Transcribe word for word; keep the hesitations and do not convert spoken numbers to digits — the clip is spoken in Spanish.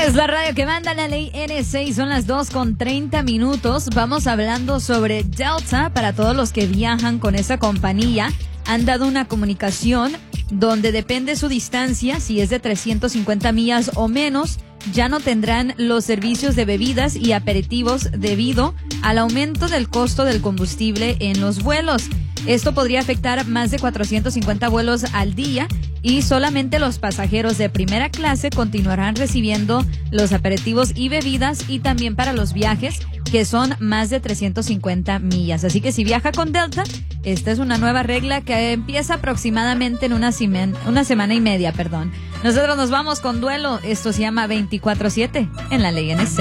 Es la radio que manda la ley N seis, son las dos con treinta minutos. Vamos hablando sobre Delta. Para todos los que viajan con esa compañía, han dado una comunicación donde depende su distancia, si es de trescientas cincuenta millas o menos, ya no tendrán los servicios de bebidas y aperitivos debido al aumento del costo del combustible en los vuelos. Esto podría afectar más de cuatrocientos cincuenta vuelos al día y solamente los pasajeros de primera clase continuarán recibiendo los aperitivos y bebidas, y también para los viajes que son más de trescientas cincuenta millas. Así que si viaja con Delta, esta es una nueva regla que empieza aproximadamente en una, simen, una semana y media, perdón. Nosotros nos vamos con Duelo. Esto se llama veinticuatro siete en la ley N seis.